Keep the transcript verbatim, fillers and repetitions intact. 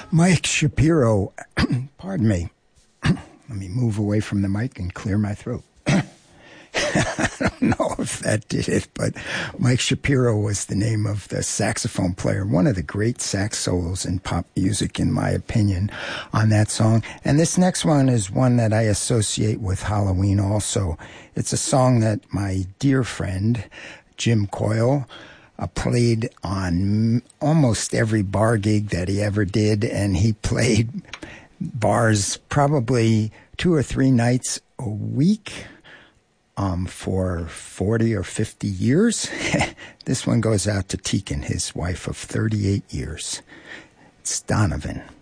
Mike Shapiro, pardon me. Let me move away from the mic and clear my throat. I don't know if that did it, but Mike Shapiro was the name of the saxophone player, one of the great sax solos in pop music, in my opinion, on that song. And this next one is one that I associate with Halloween also. It's a song that my dear friend, Jim Coyle, uh, played on almost every bar gig that he ever did, and he played bars probably two or three nights a week. Um, for forty or fifty years. This one goes out to Tegan, his wife of thirty-eight years. It's Donovan.